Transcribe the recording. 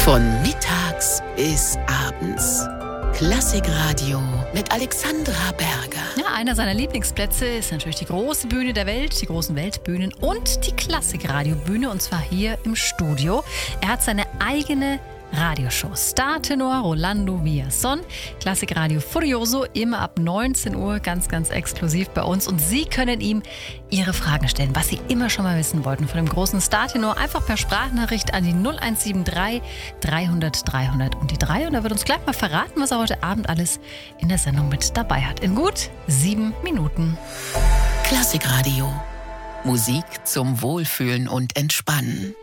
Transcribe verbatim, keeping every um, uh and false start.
Von mittags bis abends. Klassikradio mit Alexandra Berger. Ja, einer seiner Lieblingsplätze ist natürlich die große Bühne der Welt, die großen Weltbühnen und die Klassikradiobühne, und zwar hier im Studio. Er hat seine eigene Radioshow. Startenor Rolando Villazón, Klassikradio Furioso, immer ab neunzehn Uhr, ganz, ganz exklusiv bei uns. Und Sie können ihm Ihre Fragen stellen, was Sie immer schon mal wissen wollten von dem großen Startenor. Einfach per Sprachnachricht an die null eins sieben drei dreihundert dreihundert und die drei. Und er wird uns gleich mal verraten, was er heute Abend alles in der Sendung mit dabei hat. In gut sieben Minuten. Klassikradio. Musik zum Wohlfühlen und Entspannen.